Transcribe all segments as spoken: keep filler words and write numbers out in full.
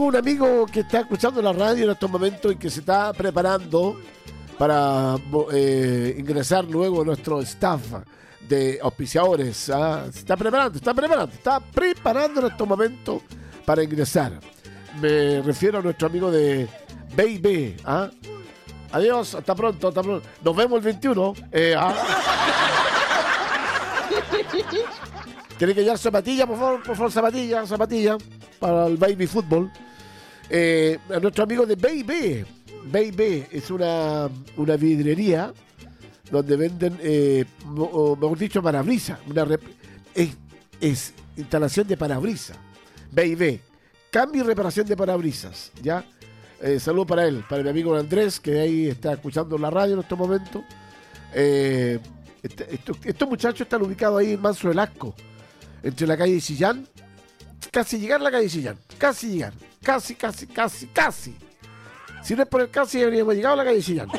un amigo que está escuchando la radio en estos momentos y que se está preparando para eh, ingresar luego a nuestro staff de auspiciadores. ¿Ah? Se está preparando, está preparando, está preparando en estos momentos para ingresar. Me refiero a nuestro amigo de B y B. ¿Ah? Adiós, hasta pronto, hasta pronto. Nos vemos el veintiuno. Eh, ¿ah? Tiene que llevar zapatilla, por favor, por favor, zapatilla, zapatilla para el baby fútbol. Eh, a nuestro amigo de B y B. B y B es una, una vidriería donde venden, eh, o mejor dicho, parabrisas. Una rep- es, es instalación de parabrisas. B y B. Cambio y reparación de parabrisas. ¿Ya? Eh, saludo para él, para mi amigo Andrés, que ahí está escuchando la radio en estos momentos. Eh, este, estos, estos muchachos están ubicados ahí en Manso del Asco, entre la calle Chillán, casi llegar a la calle Chillán, casi llegar, casi, casi, casi, casi. Si no es por el casi, habríamos llegado a la calle Chillán.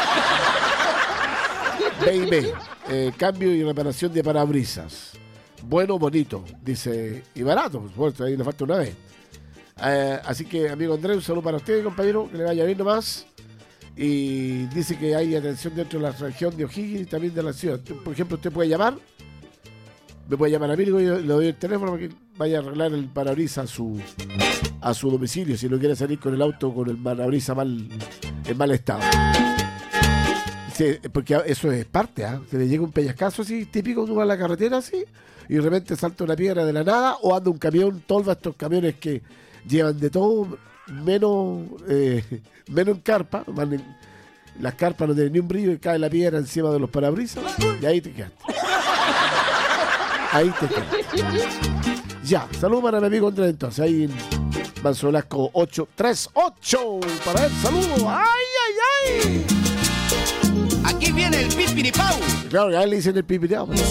B y B, eh, cambio y reparación de parabrisas. Bueno, bonito, dice, y barato, por supuesto, ahí le falta una vez. Eh, así que, amigo Andrés, un saludo para usted, compañero, que le vaya bien nomás. Y dice que hay atención dentro de la región de O'Higgins y también de la ciudad. Por ejemplo, usted puede llamar, me puede llamar a mí, le doy el teléfono para que vaya a arreglar el parabrisas a su, a su domicilio, si no quiere salir con el auto con el parabrisas mal, en mal estado. Sí, porque eso es parte, ¿eh? Se le llega un pellizcazo así, típico, uno va a la carretera así, y de repente salta una piedra de la nada, o anda un camión, tolva, estos camiones que llevan de todo, menos eh, menos en carpa, en, las carpas no tienen ni un brillo y cae la piedra encima de los parabrisas, y ahí te quedaste. Ahí te quedaste. Ya, saludos para mi amigo Andrés entonces, ahí en Manso Velasco ocho tres ocho, para él, saludos. ¡Ay, ay, ay! Aquí viene el pipiripau. Claro, a él le dicen el pipiripau.